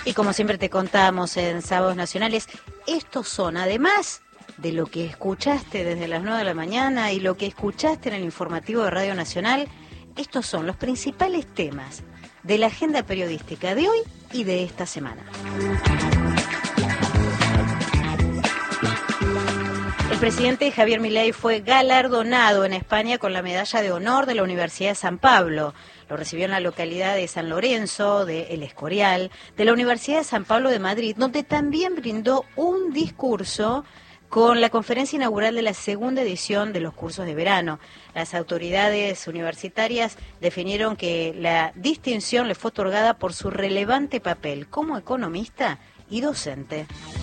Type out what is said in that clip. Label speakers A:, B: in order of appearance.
A: Y como siempre te contamos en Sábados Nacionales, estos son, además de lo que escuchaste desde las 9 de la mañana y lo que escuchaste en el informativo de Radio Nacional, estos son los principales temas de la agenda periodística de hoy y de esta semana. El presidente Javier Milei fue galardonado en España con la medalla de honor de la Universidad de San Pablo. Lo recibió en la localidad de San Lorenzo, de El Escorial, de la Universidad de San Pablo de Madrid, donde también brindó un discurso con la conferencia inaugural de la segunda edición de los cursos de verano. Las autoridades universitarias definieron que la distinción le fue otorgada por su relevante papel como economista y docente.